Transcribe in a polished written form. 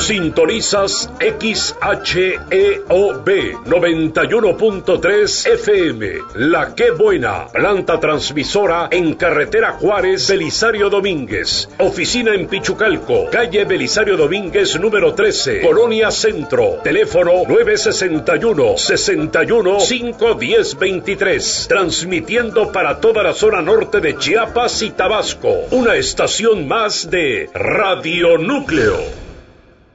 Sintonizas XHEOB 91.3 FM. La Qué Buena, planta transmisora en carretera Juárez, Belisario Domínguez. Oficina en Pichucalco, calle Belisario Domínguez número 13, Colonia Centro. Teléfono 961-61-510-23. Transmitiendo para toda la zona norte de Chiapas y Tabasco. Una estación más de Radio Núcleo.